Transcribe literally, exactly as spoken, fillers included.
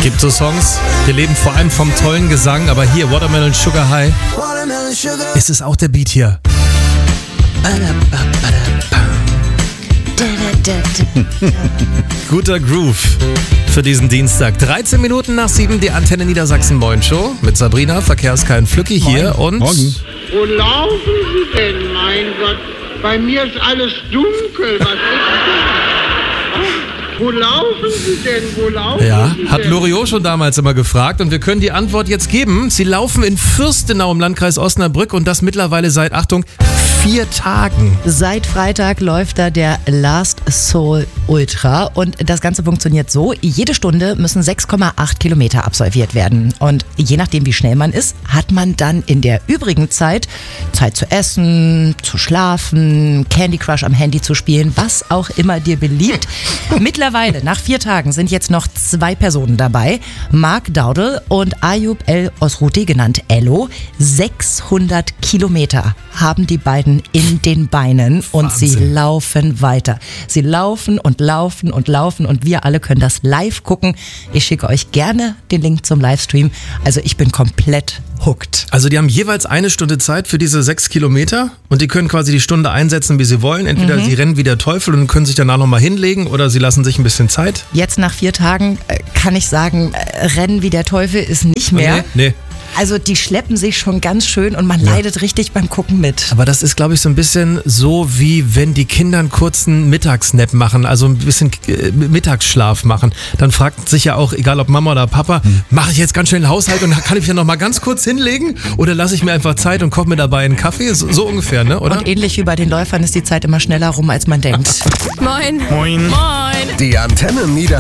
Gibt so Songs, wir leben vor allem vom tollen Gesang, aber hier Watermelon Sugar High ist es auch der Beat hier. Guter Groove für diesen Dienstag. dreizehn Minuten nach sieben, die Antenne Niedersachsen Moin Show mit Sabrina, Verkehrskein Flücki hier. Moin. Und Morgen. Wo laufen Sie denn? Mein Gott, bei mir ist alles dunkel. Was ist denn? Wo laufen Sie denn? Wo laufen ja, Sie hat denn? Loriot schon damals immer gefragt und wir können die Antwort jetzt geben. Sie laufen in Fürstenau im Landkreis Osnabrück und das mittlerweile seit, Achtung, vier Tagen. Seit Freitag läuft da der Last Soul Ultra und das Ganze funktioniert so, jede Stunde müssen sechs Komma acht Kilometer absolviert werden und je nachdem wie schnell man ist, hat man dann in der übrigen Zeit Zeit zu essen, zu schlafen, Candy Crush am Handy zu spielen, was auch immer dir beliebt. Mittlerweile, nach vier Tagen, sind jetzt noch zwei Personen dabei, Mark Daudel und Ayub El Osruti, genannt Ello. sechshundert Kilometer haben die beiden in den Beinen und sie Wahnsinn. laufen weiter. Sie laufen und laufen und laufen und wir alle können das live gucken. Ich schicke euch gerne den Link zum Livestream. Also ich bin komplett hooked. Also die haben jeweils eine Stunde Zeit für diese sechs Kilometer und die können quasi die Stunde einsetzen, wie sie wollen. Entweder Mhm. sie rennen wie der Teufel und können sich danach nochmal hinlegen oder sie lassen sich ein bisschen Zeit. Jetzt nach vier Tagen äh, kann ich sagen, äh, Rennen wie der Teufel ist nicht mehr. Nee, nee. Also die schleppen sich schon ganz schön und man Ja. leidet richtig beim Gucken mit. Aber das ist, glaube ich, so ein bisschen so, wie wenn die Kinder einen kurzen Mittagsnap machen, also ein bisschen äh, Mittagsschlaf machen. Dann fragt sich ja auch, egal ob Mama oder Papa, Hm. mache ich jetzt ganz schnell den Haushalt und kann ich mich ja noch mal ganz kurz hinlegen? Oder lasse ich mir einfach Zeit und koche mir dabei einen Kaffee? So, so ungefähr, ne? Oder? Und ähnlich wie bei den Läufern ist die Zeit immer schneller rum, als man denkt. Moin. Moin. Moin. Die Antenne Nieder